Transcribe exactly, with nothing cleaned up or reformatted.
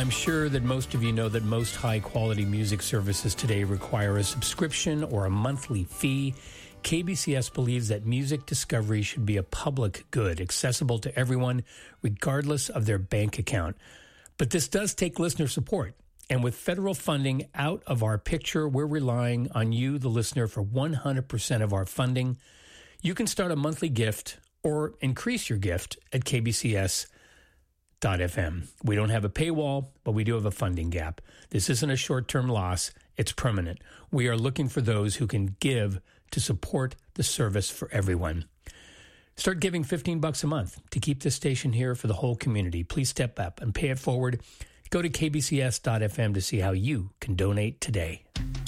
I'm sure that most of you know that most high-quality music services today require a subscription or a monthly fee. K B C S believes that music discovery should be a public good, accessible to everyone, regardless of their bank account. But this does take listener support. And with federal funding out of our picture, we're relying on you, the listener, for one hundred percent of our funding. You can start a monthly gift or increase your gift at k b c s dot f m. We don't have a paywall, but we do have a funding gap. This isn't a short-term loss. It's permanent. We are looking for those who can give to support the service for everyone. Start giving fifteen bucks a month to keep this station here for the whole community. Please step up and pay it forward. Go to k b c s dot f m to see how you can donate today.